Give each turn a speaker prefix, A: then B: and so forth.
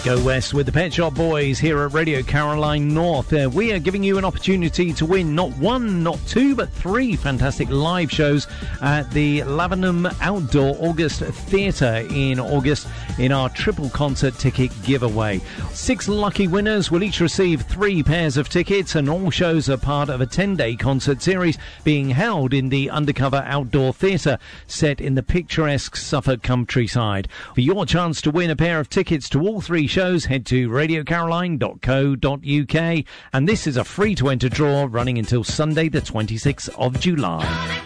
A: Go West with the Pet Shop Boys here at Radio Caroline North. We are giving you an opportunity to win not one, not two, but three fantastic live shows at the Lavenham Outdoor August Theatre in August in our triple concert ticket giveaway. 6 lucky winners will each receive 3 pairs of tickets, and all shows are part of a 10-day concert series being held in the Undercover Outdoor Theatre set in the picturesque Suffolk countryside. For your chance to win a pair of tickets to all 3 shows, head to radiocaroline.co.uk, and this is a free to enter draw running until Sunday the 26th of July.